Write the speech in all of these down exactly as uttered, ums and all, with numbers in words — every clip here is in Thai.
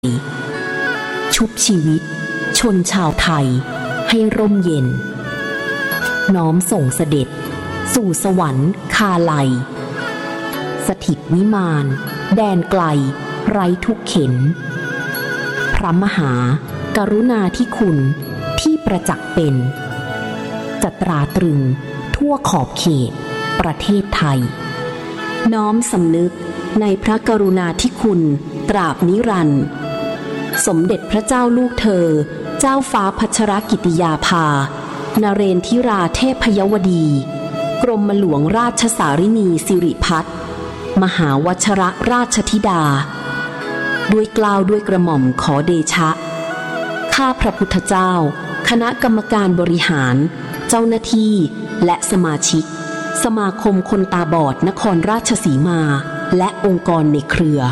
ชุบชีวิตชนชาวไทยให้ร่มเย็นน้อมส่งเสด็จสู่สวรรค์คาลัยสถิตวิมานแดนไกลไร้ทุกเข็ญพระมหากรุณาธิคุณที่ประจักษ์เป็นจะตราตรึงทั่วขอบเขตประเทศไทยน้อมสำนึกในพระกรุณาธิคุณตราบนิรันดร์สมเด็จพระเจ้าลูกเธอเจ้าฟ้าพัชรกิติยาภานเรนทิราเทพยวดีกรมหลวงราชสารินีสิริพัฒน์มหาวชรราชธิดาด้วยเกล้าด้วยกระหม่อมขอเดชะข้าพระพุทธเจ้าคณะกรรมการบริหารเจ้าหน้าที่และสมาชิกสมาคมคนตาบอดนครราชสีมาและองค์กรในเครือ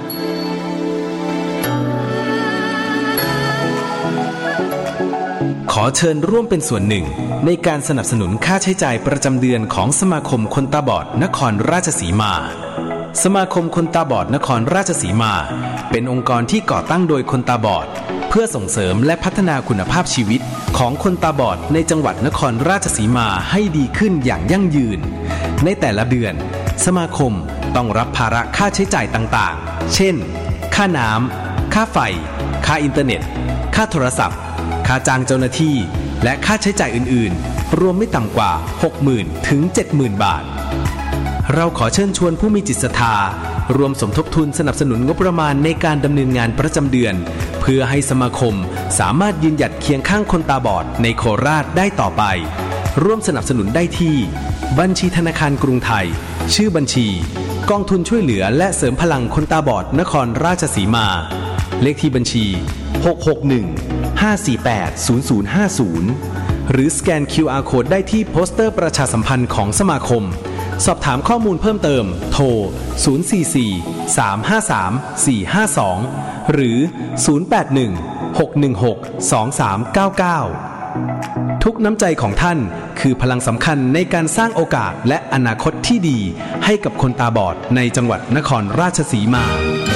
ขอเชิญร่วมเป็นส่วนหนึ่งในการสนับสนุนค่าใช้จ่ายประจำเดือนของสมาคมคนตาบอดนครราชสีมาสมาคมคนตาบอดนครราชสีมาเป็นองค์กรที่ก่อตั้งโดยคนตาบอดเพื่อส่งเสริมและพัฒนาคุณภาพชีวิตของคนตาบอดในจังหวัดนครราชสีมาให้ดีขึ้นอย่างยั่งยืนในแต่ละเดือนสมาคมต้องรับภาระค่าใช้จ่ายต่างๆเช่นค่าน้ำค่าไฟค่าอินเทอร์เน็ตค่าโทรศัพท์ค่าจ้างเจ้าหน้าที่และค่าใช้จ่ายอื่นๆรวมไม่ต่ำกว่า หกหมื่น ถึง เจ็ดหมื่น บาทเราขอเชิญชวนผู้มีจิตศรัทธารวมสมทบทุนสนับสนุนงบประมาณในการดำเนินงานประจำเดือนเพื่อให้สมาคมสามารถยืนหยัดเคียงข้างคนตาบอดในโคราชได้ต่อไปร่วมสนับสนุนได้ที่บัญชีธนาคารกรุงไทยชื่อบัญชีกองทุนช่วยเหลือและเสริมพลังคนตาบอดนครราชสีมาเลขที่บัญชีหก หก หนึ่ง ห้า สี่ แปด ศูนย์ ศูนย์ ห้า ศูนย์หรือสแกน คิว อาร์ Code ได้ที่โปสเตอร์ประชาสัมพันธ์ของสมาคมสอบถามข้อมูลเพิ่มเติมโทรศูนย์ สี่ สี่ สาม ห้า สาม สี่ ห้า สองหรือศูนย์ แปด หนึ่ง หก หนึ่ง หก สอง สาม เก้า เก้าทุกน้ำใจของท่านคือพลังสำคัญในการสร้างโอกาสและอนาคตที่ดีให้กับคนตาบอดในจังหวัดนครราชสีมา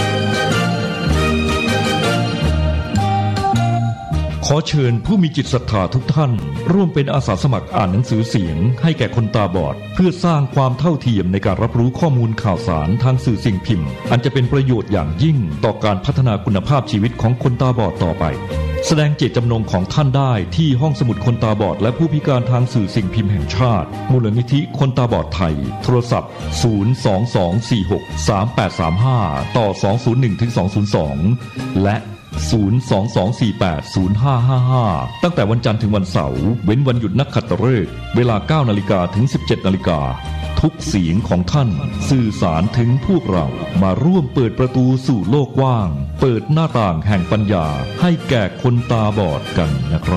ขอเชิญผู้มีจิตศรัทธาทุกท่านร่วมเป็นอาสาสมัครอ่านหนังสือเสียงให้แก่คนตาบอดเพื่อสร้างความเท่าเทียมในการรับรู้ข้อมูลข่าวสารทางสื่อสิ่งพิมพ์อันจะเป็นประโยชน์อย่างยิ่งต่อการพัฒนาคุณภาพชีวิตของคนตาบอดต่อไปแสดงเจตจำนงของท่านได้ที่ห้องสมุดคนตาบอดและผู้พิการทางสื่อสิ่งพิมพ์แห่งชาติมูลนิธิคนตาบอดไทยโทรศัพท์ศูนย์ สอง สอง สี่ หก สาม แปด สาม ห้าต่อสอง ศูนย์ หนึ่ง ถึง สอง ศูนย์ สองและศูนย์ สอง สอง สี่ แปด ศูนย์ ห้า ห้า ห้าตั้งแต่วันจันทร์ถึงวันเสาร์เว้นวันหยุดนักขัตฤกษ์เวลา เก้า นาฬิกาถึง สิบเจ็ด นาฬิกาทุกเสียงของท่านสื่อสารถึงพวกเรามาร่วมเปิดประตูสู่โลกกว้างเปิดหน้าต่างแห่งปัญญาให้แก่คนตาบอดกันนะครับ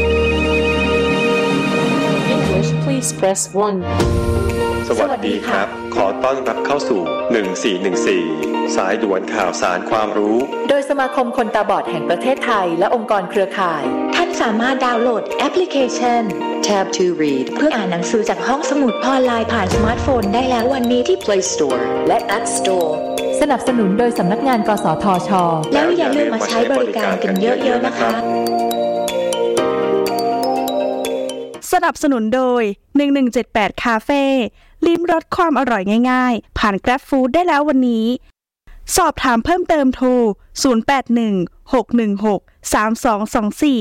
English please press one สวัสดีครับขอต้อนรับเข้าสู่หนึ่งสี่หนึ่งสี่สายด่วนข่าวสารความรู้โดยสมาคมคนตาบอดแห่งประเทศไทยและองค์กรเครือข่ายท่านสามารถดาวน์โหลดแอปพลิเคชัน Tab to Read เพื่ออ่านหนังสือจากห้องสมุดออนไลน์ผ่านสมาร์ทโฟนได้แล้ววันนี้ที่ Play Store และ App Store สนับสนุนโดยสำนักงานกสทช.แล้วอย่าลืมมาใช้บริการกันเยอะๆนะคะสนับสนุนโดยหนึ่งหนึ่งเจ็ดแปดคาเฟ่ลิ้มรสความอร่อยง่ายๆผ่าน Grab Food ได้แล้ววันนี้สอบถามเพิ่มเติมโทรศูนย์ แปด หนึ่ง หก หนึ่ง หก สาม สอง สอง สี่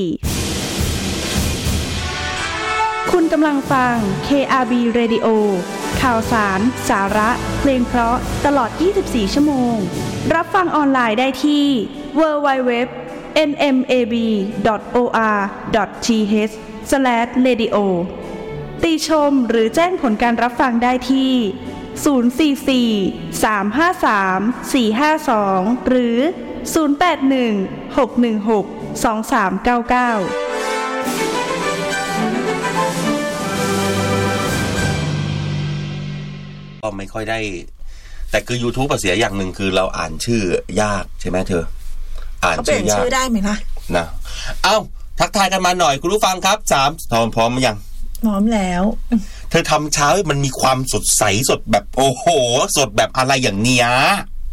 คุณกำลังฟัง เค อาร์ บี Radio ข่าวสารสาระเพลงเพราะตลอดยี่สิบสี่ชั่วโมงรับฟังออนไลน์ได้ที่ ดับเบิลยู ดับเบิลยู ดับเบิลยู ดอท เอ็น เอ็ม เอ บี ดอท โอ อาร์ ดอท ที เอช สแลช เรดิโอ ติชมหรือแจ้งผลการรับฟังได้ที่ศูนย์ สี่ สี่ สาม ห้า สาม สี่ ห้า สองหรือศูนย์ แปด หนึ่ง หก หนึ่ง หก สอง สาม เก้า เก้าก็ไม่ค่อยได้แต่คือ YouTube เสียอย่างหนึ่งคือเราอ่านชื่อยากใช่ไหมเธออ่านชื่อยากชื่อได้ไหมนะนะเอ้าทักทายกันมาหน่อยคุณผู้ฟังครับสามพร้อมพร้อมยังพร้อมแล้วเธอทำเช้ามันมีความสดใสสดแบบโอ้โหสดแบบอะไรอย่างเนี้ย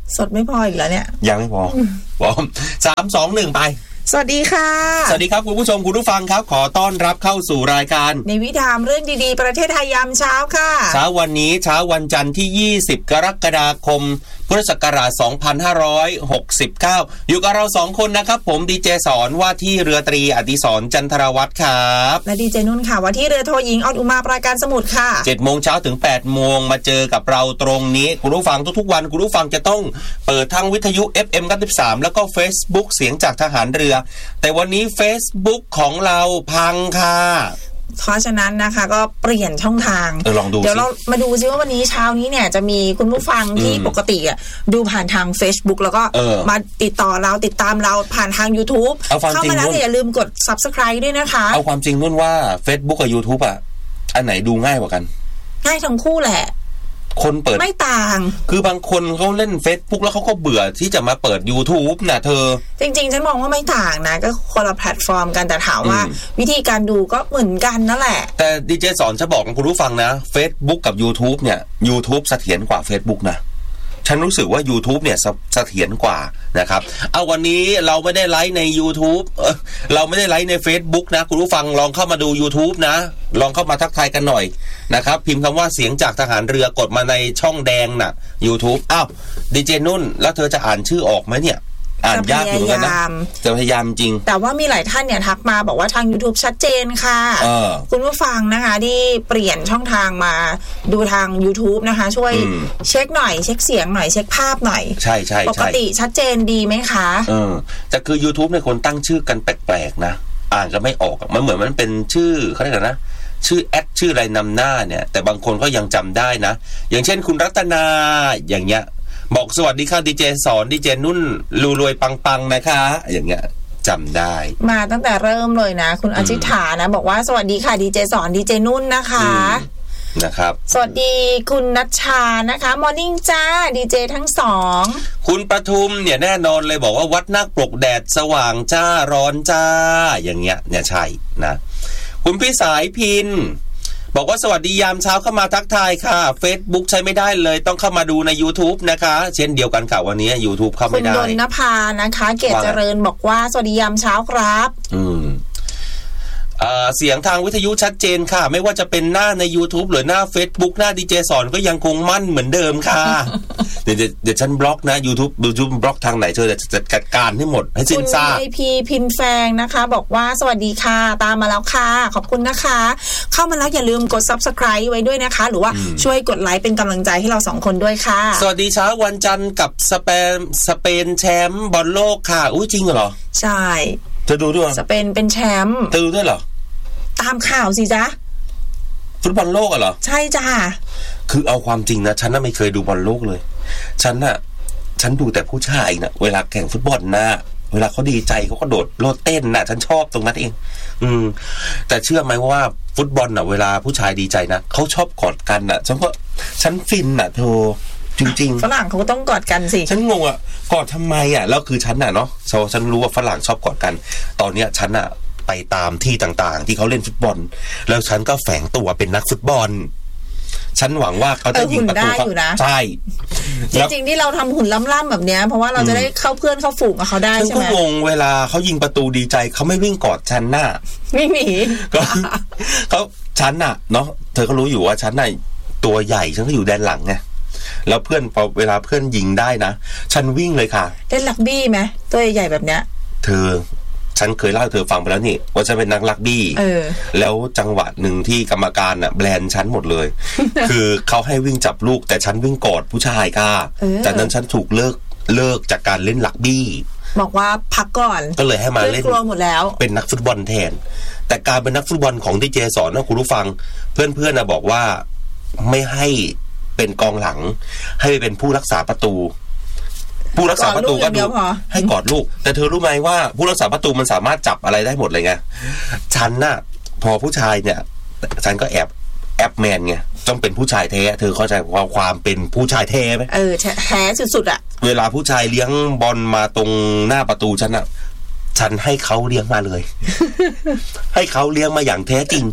สดไม่พออีกแล้วเนี่ยยังไม่พอพร้อมสามสองหนึ่งไปสวัสดีค่ะสวัสดีครับคุณผู้ชมคุณผู้ฟังครับขอต้อนรับเข้าสู่รายการในวิถีเรื่องดีๆประเทศไทยยามเช้าค่ะเช้าวันนี้เช้าวันจันทร์ที่ยี่สิบกรกฎาคมพุทธศักราชสองพันห้าร้อยหกสิบเก้าอยู่กับเราสองคนนะครับผมดีเจสอนว่าที่เรือตรีอดิศรจันทรวัฒน์ครับและดีเจนุ่นค่ะว่าที่เรือโทหญิงออนอุมาปราการสมุทรค่ะเจ็ดโมงเช้าถึงแปดโมงมาเจอกับเราตรงนี้คุณผู้ฟังทุกๆวันคุณผู้ฟังจะต้องเปิดทั้งวิทยุ เอฟ เอ็ม เก้าสิบสามแล้วก็ Facebook เสียงจากทหารเรือแต่วันนี้ Facebook ของเราพังค่ะเพราะฉะนั้นนะคะก็เปลี่ยนช่องทางเออลองดูเดี๋ยวเรามาดูซิว่าวันนี้เช้านี้เนี่ยจะมีคุณผู้ฟังที่ปกติอ่ะดูผ่านทาง Facebook แล้วก็มาติดต่อเราติดตามเราผ่านทาง YouTube เข้ามาแล้วอย่าลืมกด Subscribe ด้วยนะคะเอาความจริงนุ่นว่า Facebook กับ YouTube อ่ะอันไหนดูง่ายกว่ากันง่ายทั้งคู่แหละคนเปิดไม่ต่างคือบางคนเขาเล่น Facebook แล้วเขาก็เบื่อที่จะมาเปิด YouTube น่ะเธอจริงๆฉันมองว่าไม่ต่างนะก็คนละแพลตฟอร์มกันแต่ถามว่าวิธีการดูก็เหมือนกันนั่นแหละแต่ดีเจสอนจะบอกกับคุณผู้ฟังนะ Facebook กับ YouTube เนี่ย YouTube เสถียรกว่า Facebook นะฉันรู้สึกว่า YouTube เนี่ยเสถียรกว่านะครับเอาวันนี้เราไม่ได้ไลฟ์ใน YouTube เอ่อเราไม่ได้ไลฟ์ใน Facebook นะคุณผู้ฟังลองเข้ามาดู YouTube นะลองเข้ามาทักทายกันหน่อยนะครับพิมพ์คำว่าเสียงจากทหารเรือกดมาในช่องแดงน่ะ YouTube อ้าวดีเจนุ่นแล้วเธอจะอ่านชื่อออกไหมเนี่ยอ่านยากอยู่กันนะจะพยายามจริงแต่ว่ามีหลายท่านเนี่ยทักมาบอกว่าทาง YouTube ชัดเจนค่ะคุณผู้ฟังนะคะที่เปลี่ยนช่องทางมาดูทาง YouTube นะคะช่วยเช็คหน่อยเช็คเสียงหน่อยเช็คภาพหน่อยใช่ใช่ปกติชัดเจนดีไหมคะเออแต่คือ YouTube เนี่ยคนตั้งชื่อกันแปลกๆนะอ่านก็ไม่ออกมันเหมือนมันเป็นชื่อเขาเรียกนะชื่อแอดชื่ออะไรนำหน้าเนี่ยแต่บางคนก็ยังจำได้นะอย่างเช่นคุณรัตนาอย่างเงี้ยบอกสวัสดีค่ะดีเจสอนดีเจนุ่นรูรวยปังๆนะคะอย่างเงี้ยจำได้มาตั้งแต่เริ่มเลยนะคุณอจิฐานะบอกว่าสวัสดีค่ะดีเจสอนดีเจนุ่นนะคะนะครับสวัสดีคุณนัชชานะคะมอร์นิ่งจ้าดีเจทั้งสองคุณปทุมเนี่ยแน่นอนเลยบอกว่าวัดนาคปลกแดดสว่างจ้าร้อนจ้าอย่างเงี้ยเนี่ยใช่นะคุณพี่สายพินบอกว่าสวัสดียามเช้าเข้ามาทักทายค่ะ Facebook ใช้ไม่ได้เลยต้องเข้ามาดูใน YouTube นะคะเช่นเดียวกันค่ะวันนี้ YouTube เข้าไม่ได้คุณดลนภานะคะเกศเจริญบอกว่าสวัสดียามเช้าครับอืมเอ่อเสียงทางวิทยุชัดเจนค่ะไม่ว่าจะเป็นหน้าใน YouTube หรือหน้า Facebook หน้าดีเจสอนก็ยังคงมั่นเหมือนเดิมค่ะ เดี๋ยวเดี๋ยวฉันบล็อกนะ YouTube YouTube บล็อกทางไหนเธอจะจัดจัดการให้หมดให้สิ้นซากคุณ ไอ พี พินแฟงนะคะบอกว่าสวัสดีค่ะตามมาแล้วค่ะขอบคุณนะคะเข้ามาแล้วอย่าลืมกด Subscribe ไว้ด้วยนะคะหรือว่าช่วยกดไลค์เป็นกำลังใจให้เราสองคนด้วยค่ะสวัสดีเช้าวันจันทร์กับสเปนสเปนแชมป์บอลโลกค่ะอุ้ยจริงเหรอใช่เธอดูด้วยสเปนเป็นแชมป์เธอดูด้วยเหรอตามข่าวสิจ๊ะฟุตบอลโลกอ่ะเหรอใช่จ้าคือเอาความจริงนะฉันน่ะไม่เคยดูบอลโลกเลยฉันน่ะฉันดูแต่ผู้ชายน่ะเวลาแข่งฟุตบอลน่ะเวลาเขาดีใจเขาก็โดดโลดเต้นน่ะฉันชอบตรงนั้นเองอืมแต่เชื่อไหมว่าฟุตบอลน่ะเวลาผู้ชายดีใจนะเขาชอบกอดกันน่ะฉันก็ฉันฟินน่ะเธอจริงๆฝรั่งเขาก็ต้องกอดกันสิฉันงงอ่ะกอดทำไมอ่ะแล้วคือฉันน่ะเนาะฉันรู้ว่าฝรั่งชอบกอดกันตอนเนี้ยฉันน่ะไปตามที่ต่างๆที่เขาเล่นฟุตบอลแล้วฉันก็แฝงตัวเป็นนักฟุตบอลฉันหวังว่าเขาจะยิงประตูใช่จริงๆที่เราทำหุ่นล่ำๆแบบเนี้ยเพราะว่าเราจะได้เข้าเพื่อนเข้าฝูงกับเขาได้ใช่ไหมฉันก็งงเวลาเขายิงประตูดีใจเขาไม่วิ่งกอดฉันน่ะไม่มีก็เขาฉันน่ะเนาะเธอก็รู้อยู่ว่าฉันน่ะตัวใหญ่ฉันก็อยู่แดนหลังไงแล้วเพื่อนพอเวลาเพื่อนยิงได้นะฉันวิ่งเลยค่ะเล่นลักบี้ไหมตัวใหญ่แบบเนี้ยเธอฉันเคยเล่าให้เธอฟังไปแล้วนี่ว่าฉันเป็นนักรักบี้แล้วจังหวะหนึ่งที่กรรมการน่ะแบนฉันหมดเลย คือเขาให้วิ่งจับลูกแต่ฉันวิ่งกอดผู้ชายค่ะจากนั้นฉันถูกเลิกเลิกจากการเล่นรักบี้บอกว่าพักก่อนก็เลยให้มาเล่นกลัวหมดแล้วเป็นนักฟุตบอลแทนแต่การเป็นนักฟุตบอลของดีเจสอนนะคุณผู้ฟังเพื่อนๆนะบอกว่าไม่ให้เป็นกองหลังให้เป็นผู้รักษาประตูผู้รักษาประตูก็ดูให้กอดลูกแต่เธอรู้ไหมว่าผู้รักษาประตูมันสามารถจับอะไรได้หมดเลยไงฉันน่ะพอผู้ชายเนี่ยฉันก็แอบแอบแมนไงต้องเป็นผู้ชายแท้เธอเข้าใจความความเป็นผู้ชายแท้ไหมเออแท้สุดๆอ่ะเวลาผู้ชายเลี้ยงบอลมาตรงหน้าประตูฉันน่ะฉันให้เขาเลี้ยงมาเลย ให้เขาเลี้ยงมาอย่างแท้จริง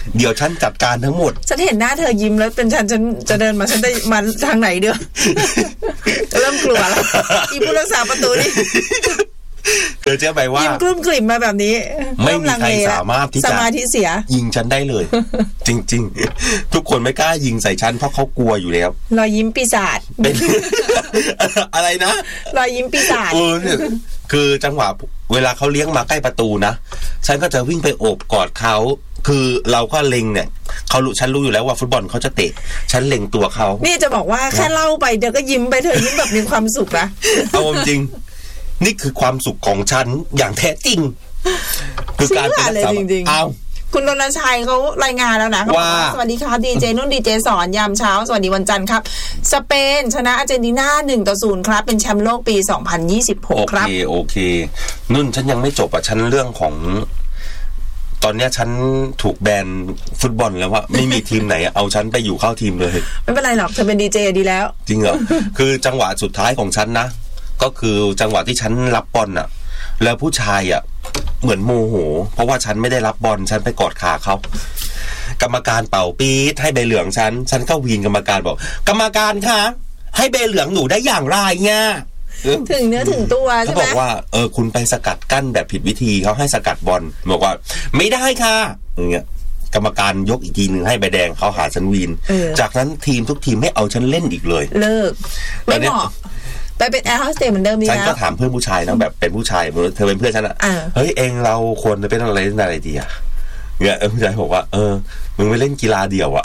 เดี๋ยวฉันจัดการทั้งหมดฉันเห็นหน้าเธอยิ้มแล้วเป็นฉันฉันจะเดินมาฉันได้มาทางไหนเด้อ เริ่มกลัวแล้วอีผู้รักษาประตูนี่เธอเชื่อไหมว่ายิ้มกลุ้มกลิ่มมาแบบนี้ไม่มีใครสามารถที่จะสมาธิเสียยิงฉันได้เลย จริงๆทุกคนไม่กล้ายิงใส่ฉันเพราะเขากลัวอยู่แล้วรอยยิ้มปีศาจเป็น อะไรนะรอยยิ้มปีศาจคือจังหวะเวลาเขาเลี้ยงมาใกล้ประตูนะฉันก็จะวิ่งไปโอบกอดเขาคือเราก็เล็งเนี่ยเขารู้ฉันรู้อยู่แล้วว่าฟุตบอลเขาจะเตะฉันเล็งตัวเขานี่จะบอกว่าแค่เล่าไปเดี๋ยวก็ยิ้มไปเธอยิ้มแบบมีความสุขนะเอาจริงนี่คือความสุขของฉันอย่างแท้จริงคือการเป็นนักจริงๆเอาคุณรณชัยเขารายงานแล้วนะว่าสวัสดีครับดีเจนุ่นดีเจสอนยามเช้าสวัสดีวันจันทร์ครับสเปนชนะอาร์เจนตินาหนึ่งต่อศูนย์ครับเป็นแชมป์โลกปีสองพันยี่สิบหกครับโอเคโอเคนุ่นฉันยังไม่จบอ่ะฉันเรื่องของตอนนี้ฉันถูกแบนฟุตบอลแล้วว่าไม่มีทีมไหนเอาฉันไปอยู่เข้าทีมเลยไม่เป็นไรหรอกเธอเป็นดีเจดีแล้วจริงเหรอ คือจังหวะสุดท้ายของฉันนะก็คือจังหวะที่ฉันรับบอลน่ะแล้วผู้ชายอ่ะเหมือนโมโหเพราะว่าฉันไม่ได้รับบอลฉันไปกอดขาเขากรรมการเป่าปี๊ดให้ใบเหลืองฉันฉันก็วีนกรรมการบอกกรรมการคะให้ใบเหลืองหนูได้อย่างไรเนี่ยถึงเนื้อถึงตัวใช่ไหมเขาบอกว่าเออคุณไปสกัดกั้นแบบผิดวิธีเขาให้สกัดบอลบอกว่าไม่ได้ค่ะอย่างเงี้ยกรรมการยกอีกทีนึงให้ใบแดงเขาหาฉันวีนจากนั้นทีมทุกทีมไม่เอาฉันเล่นอีกเลยเลิกไม่เหมาะไปเป็นแอร์โฮสเตสเหมือนเดิมดีนะฉันก็ถามเพื่อนผู้ชายนะแบบเป็นผู้ชายเธอเป็นเพื่อนฉันอ่ะเฮ้ยเองเราควรจะเป็นอะไรอะไรดีอ่ะเนี่ยผู้ชายบอกว่าเออมึงไม่เล่นกีฬาเดี่ยวอ่ะ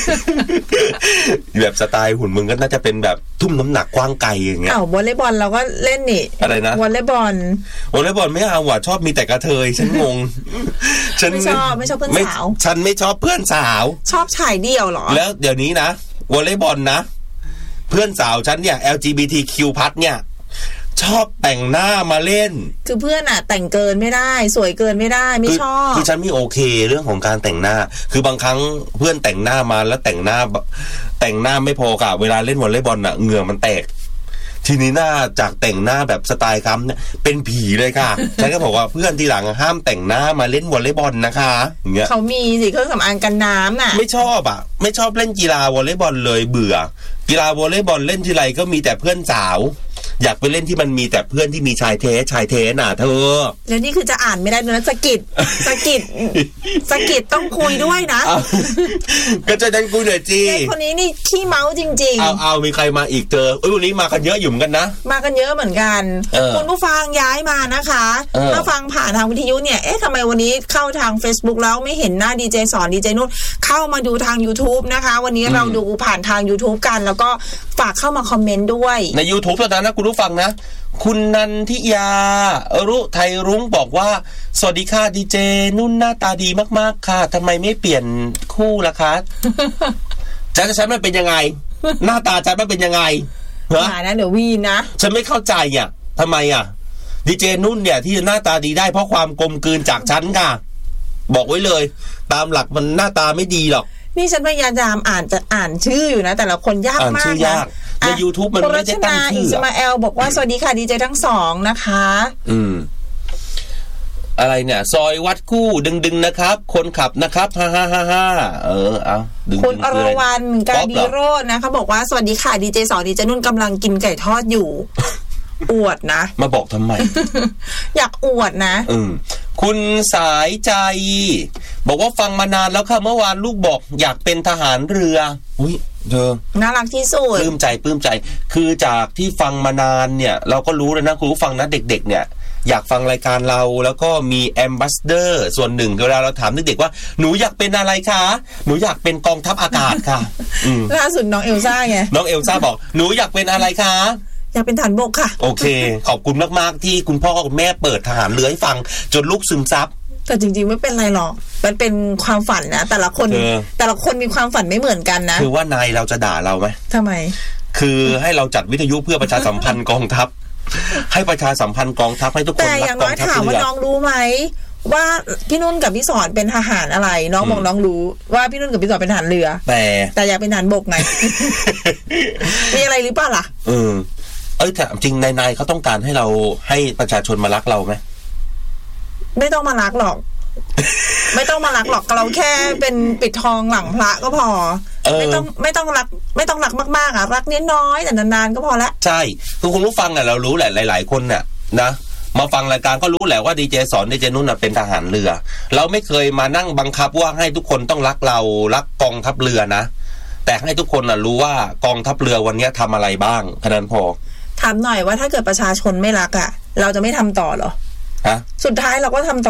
แบบสไตล์หุ่นมึงก็น่าจะเป็นแบบทุ่มน้ำหนักกว้างไกลอย่างเงี้ยอ้าววอลเลย์บอลเราก็เล่นนี่อะไรนะวอลเลย์บอลวอลเลย์บอลไม่เอาว่ะชอบมีแต่กระเทยฉันงงฉันไม่ชอบไม่ชอบเพื่อนสาวฉันไม่ชอบเพื่อนสาวชอบชายเดี่ยวหรอแล้วเดี๋ยวนี้นะวอลเลย์บอลนะเพื่อนสาวฉันเนี่ย แอล จี บี ที คิว พัดเนี่ยชอบแต่งหน้ามาเล่นคือเพื่อนอ่ะแต่งเกินไม่ได้สวยเกินไม่ได้ไม่ชอบคือฉันไม่โอเคเรื่องของการแต่งหน้าคือบางครั้งเพื่อนแต่งหน้ามาแล้วแต่งหน้าแต่งหน้าไม่พอค่ะเวลาเล่นวอลเลย์บอลอ่ะเหงื่อมันแตกทีนี้หน้าจากแต่งหน้าแบบสไตล์กัมเนี่ยเป็นผีเลยค่ะฉันก็บอกว่าเพื่อนทีหลังห้ามแต่งหน้ามาเล่นวอลเลย์บอลนะคะอย่างเงี้ยเขามีสิเครื่องสำอางกันน้ำน่ะไม่ชอบอ่ะไม่ชอบเล่นกีฬาวอลเลย์บอลเลยเบื่อกีฬาวอลเลย์บอลเล่นทีไรก็มีแต่เพื่อนสาวอยากไปเล่นที่มันมีแต่เพื่อนที่มีชายเทสชายเทสน่ะเธอแล้วนี่คือจะอ่านไม่ได้นะสกิดสกิดสกิดต้องคุยด้วยนะก็จะดันคุยหน่อยจีคนนี้นี่ขี้เมาจริงๆเอาเอามีใครมาอีกเธอเอ้ยวันนี้มากันเยอะอยู่เหมือนกันนะมากันเยอะเหมือนกันคุณผู้ฟังย้ายมานะคะถ้าฟังผ่านทางวิทยุเนี่ยเอ๊ะทำไมวันนี้เข้าทาง Facebook แล้วไม่เห็นหน้าดีเจสอนดีเจนุ่นเข้ามาดูทาง YouTube นะคะวันนี้เราดูผ่านทาง YouTube กันแล้วก็ฝากเข้ามาคอมเมนต์ด้วยใน YouTube เท่านั้นนะคุณผู้ฟังนะคุณนันทิยารุไทยรุ้งบอกว่าสวัสดีค่ะดีเจนุ่นหน้าตาดีมากๆค่ะทำไมไม่เปลี่ยนคู่ล่ะคะฉันจะฉันมันเป็นยังไงหน้าตาฉันมันเป็นยังไงเหรอนะเดี๋ยววีนะฉันไม่เข้าใจอ่ะทำไมอ่ะดีเจนุ่นเนี่ยที่หน้าตาดีได้เพราะความกลมกลืนจากฉันค่ะบอกไว้เลยตามหลักมันหน้าตาไม่ดีหรอกนี่ฉันพยายามอ่านจะอ่านชื่ออยู่นะแต่ละคนยากมากนะใน YouTube มันไม่ได้ตั้งชื่ออิสมาเอลบอกว่าสวัสดีค่ะดีเจทั้งสองนะคะอืมอะไรเนี่ยซอยวัดกู้ดึงๆนะครับคนขับนะครับฮ่าฮ่าฮ่าฮ่าเออเอาดึงคุณอรวรรณการดีโรจน์นะเขาบอกว่าสวัสดีค่ะดีเจสองดีเจนุ่นกำลังกินไก่ทอดอยู่อวดนะมาบอกทำไมอยากอวดนะอืมคุณสายใจบอกว่าฟังมานานแล้วค่ะเมื่อวานลูกบอกอยากเป็นทหารเรืออุ้ยเธอน่ารักที่สุดปลื้มใจปลื้มใจคือจากที่ฟังมานานเนี่ยเราก็รู้เลยนะคุณผู้ฟังนะเด็กๆเนี่ยอยากฟังรายการเราแล้วก็มีแอมบาสเดอร์ส่วนหนึ่งเวลาเราถามเด็กๆว่าหนูอยากเป็นอะไรคะหนูอยากเป็นกองทัพอากาศค่ะล่าสุดน้องเอลซ่าไงน้องเอลซ่าบอกหนูอยากเป็นอะไรคะอยากเป็นทหารบกค่ะโอเคขอบคุณมากๆที่คุณพ่อคุณแม่เปิดทหารเรือให้ฟังจนลูกซึมซับแต่จริงๆไม่เป็นไรหรอกมันเป็นความฝันนะแต่ละคนแต่ละคนมีความฝันไม่เหมือนกันนะคือว่านายเราจะด่าเราไหมทำไมคือให้เราจัดวิทยุเพื่อประชาสัมพันธ์กองทัพให้ประชาสัมพันธ์กองทัพให้ทุกคนรักกองทัพแต่อย่างน้อยถามว่าน้องรู้ไหมว่าพี่นุ่นกับพี่สอนเป็นทหารอะไรน้องบอกน้องรู้ว่าพี่นุ่นกับพี่สอนเป็นทหารเรือแต่แต่อยากเป็นทหารบกไง มีอะไรหรือเปล่าล่ะเออเอ้ยแต่จริงนายๆเขาต้องการให้เราให้ประชาชนมารักเราไหมไม่ต้องมารักหรอกไม่ต้องมารักหรอกเราแค่เป็นปิดทองหลังพระก็พอไม่ต้องไม่ต้องรักไม่ต้องรักมากๆอ่ะรักนิดน้อยแต่นานๆก็พอละใช่คือคุณผู้ฟังอ่ะเรารู้แหละหลายๆคนเนี่ยนะมาฟังรายการก็รู้แหละว่าดีเจสอนดีเจนุ่นน่ะเป็นทหารเรือเราไม่เคยมานั่งบังคับว่าให้ทุกคนต้องรักเรารักกองทัพเรือนะแต่ให้ทุกคนน่ะรู้ว่ากองทัพเรือวันนี้ทำอะไรบ้างแค่นั้นพอถามหน่อยว่าถ้าเกิดประชาชนไม่รักอ่ะเราจะไม่ทำต่อเหรอฮะสุดท้ายเราก็ทำต่อ